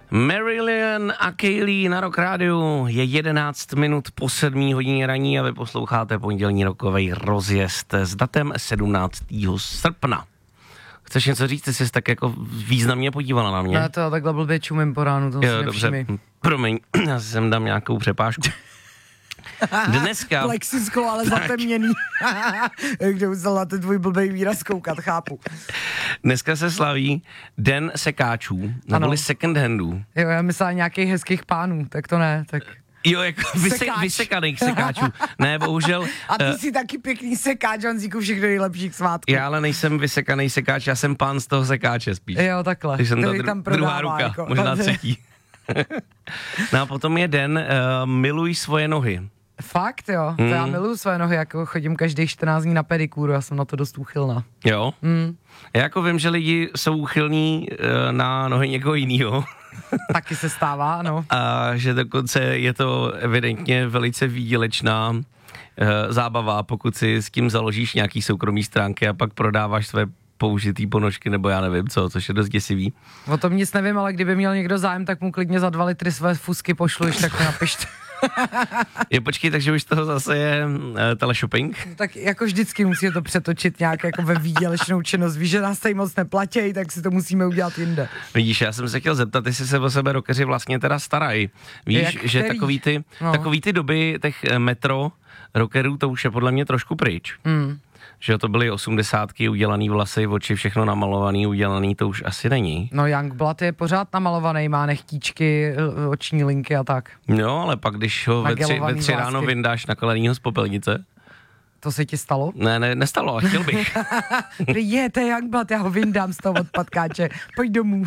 Marilyn a Kaylee na Rock Rádiu. Je 11 minut po 7 hodině raní a vy posloucháte pondělní rokovej rozjezd s datem 17. srpna. Chceš něco říct? Ty jsi tak jako významně podívala na mě. Ne, to já takhle blbě čumím po ránu, to si nevšimej. Promiň, já si sem dám nějakou přepážku. Dneska... Plexisklo, ale zatemněný. Kde musel na ten tvůj blbej výraz koukat, chápu. Dneska se slaví Den sekáčů, neboli second handů. Jo, já myslím nějakých hezkých pánů, tak to ne, tak... Jo, jako vysekaných sekáčů. Ne, bohužel... A ty jsi taky pěkný sekáč, Honzíku, všechno nejlepší k svátku. Já ale nejsem vysekaný sekáč, já jsem pán z toho sekáče spíš. Jo, takhle. Takže jsem tam druhá ruka, jako, možná třetí. No a potom je den Miluj svoje nohy. Fakt jo, to já miluju své nohy, jako chodím každých 14 dní na pedikúru, já jsem na to dost úchylná. Jo? Já jako vím, že lidi jsou úchylní na nohy někoho jinýho. Taky se stává, no. A že dokonce je to evidentně velice výdělečná zábava, pokud si s tím založíš nějaký soukromý stránky a pak prodáváš své použitý ponožky, nebo já nevím co, což je dost děsivý. O tom nic nevím, ale kdyby měl někdo zájem, tak mu klidně za 2 litry své fusky pošlu, tak mi napište. Je, počkej, takže už toho zase je teleshopping? Tak jako vždycky musí to přetočit nějak jako ve výdělečnou činnost. Víš, že nás tady moc neplatí, tak si to musíme udělat jinde. Vidíš, já jsem se chtěl zeptat, jestli se o sebe rockeři vlastně teda starají. Víš, že takový ty doby těch metro rockerů, to už je podle mě trošku pryč. Že to byly 80, udělaný vlasy, oči, všechno namalovaný, udělaný, to už asi není. No Youngblood je pořád namalovaný, má nechtíčky, oční linky a tak. No, ale pak když ho ve 3 ráno vyndáš na kolenýho z popelnice. To se ti stalo? Ne, nestalo, a chtěl bych. To je Youngblood, já ho vyndám z toho odpadkáče, pojď domů.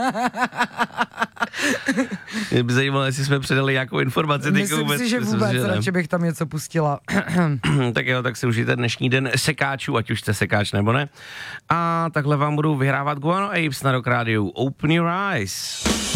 Mě by zajímalo, jestli jsme předali nějakou informaci. Myslím si, že vůbec, radši bych tam něco pustila. Tak jo, tak si užijte dnešní den sekáčů, ať už jste sekáč nebo ne. A takhle vám budou vyhrávat Guano Apes na Rock Rádiu. Open your eyes.